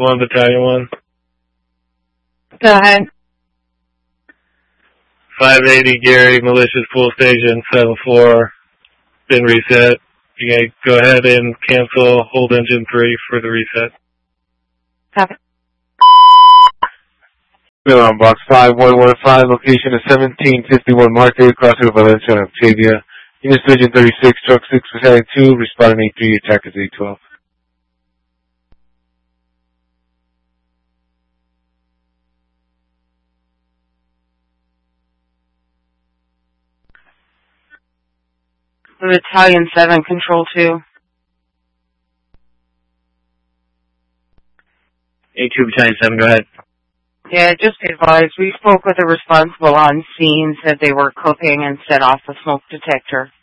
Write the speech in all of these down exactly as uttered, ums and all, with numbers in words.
one, Battalion one. Go ahead. five eighty Gary, malicious full station, seven four, been reset. You can go ahead and cancel hold engine three for the reset. Copy. Bill on box five one one five, location is seventeen fifty-one Market, crossing of Valencia and Octavia. Unit Division thirty-six, Truck six, Battalion two, responding eight three, attack is eight twelve. Battalion seven, Control two. A two, Battalion seven, go ahead. Yeah, just be advised, we spoke with the responsible on scene, said they were cooking and set off the smoke detector.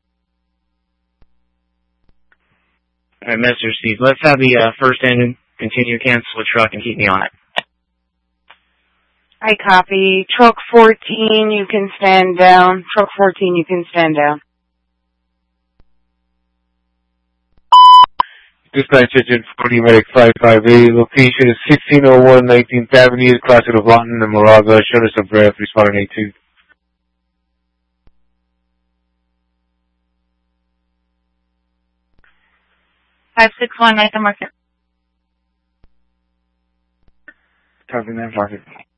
Alright, Mister Steve, let's have the uh, first engine continue, cancel the truck, and keep me on it. I copy. Truck fourteen, you can stand down. Truck fourteen, you can stand down. Dispatch engine forty, medic five five eight, location is sixteen oh one nineteenth Avenue, crossing of Lawton and Moraga, shortness of breath, responding eight two. five six one, Nathan Market. Copy that, Market.